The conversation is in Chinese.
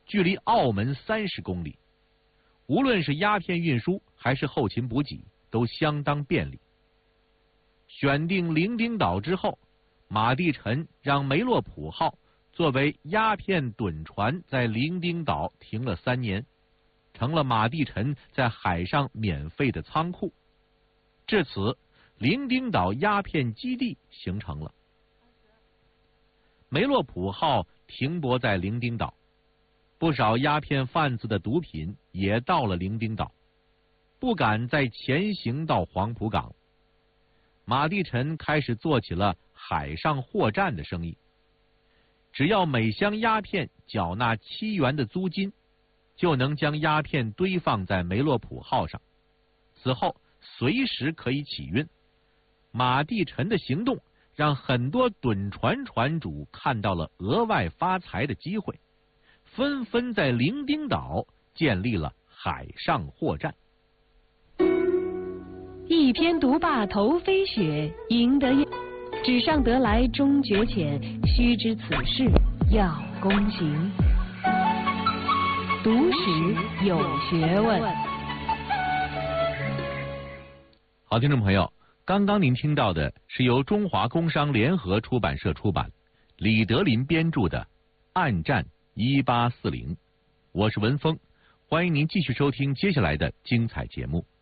距离澳门30公里，无论是鸦片运输还是后勤补给都相当便利。选定伶仃岛之后，马地臣让梅洛普号作为鸦片趸船在伶仃岛停了3年，成了马地臣在海上免费的仓库。至此，伶仃岛鸦片基地形成了。梅洛普号停泊在伶仃岛，不少鸦片贩子的毒品也到了伶仃岛，不敢再前行到黄浦港。马地臣开始做起了海上货站的生意，只要每箱鸦片缴纳7元的租金，就能将鸦片堆放在梅洛普号上，此后随时可以起运。马地臣的行动让很多趸船船主看到了额外发财的机会，纷纷在伶仃岛建立了海上货站。 一篇独霸头飞雪，赢得纸上得来终觉浅，须知此事要躬行。读史有学问。 好，听众朋友，刚刚您听到的是由中华工商联合出版社出版，李德林编著的《暗战1840》，我是文峰，欢迎您继续收听接下来的精彩节目。